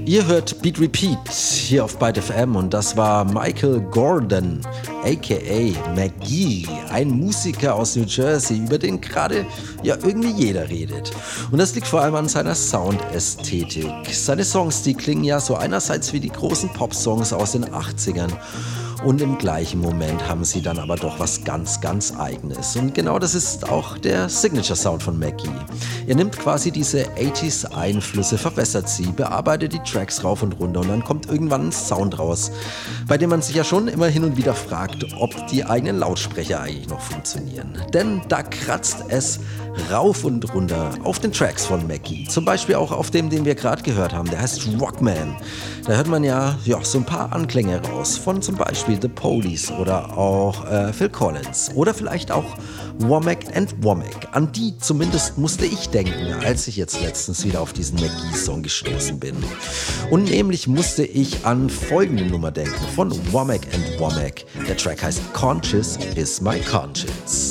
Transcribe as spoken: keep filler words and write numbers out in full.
Ihr hört Beat Repeat hier auf Byte F M und das war Michael Gordon, aka McGee, ein Musiker aus New Jersey, über den gerade ja irgendwie jeder redet. Und das liegt vor allem an seiner Soundästhetik. Seine Songs, die klingen ja so einerseits wie die großen Pop-Songs aus den achtzigern. Und im gleichen Moment haben sie dann aber doch was ganz, ganz Eigenes. Und genau das ist auch der Signature-Sound von McGee. Er nimmt quasi diese achtziger-Einflüsse, verwässert sie, bearbeitet die Tracks rauf und runter und dann kommt irgendwann ein Sound raus, bei dem man sich ja schon immer hin und wieder fragt, ob die eigenen Lautsprecher eigentlich noch funktionieren. Denn da kratzt es rauf und runter auf den Tracks von McGee. Zum Beispiel auch auf dem, den wir gerade gehört haben. Der heißt Rockman. Da hört man ja, ja so ein paar Anklänge raus von zum Beispiel The Police oder auch äh, Phil Collins oder vielleicht auch Womack and Womack. An die zumindest musste ich denken, als ich jetzt letztens wieder auf diesen McGee-Song gestoßen bin. Und nämlich musste ich an folgende Nummer denken von Womack and Womack. Der Track heißt Conscious is My Conscience.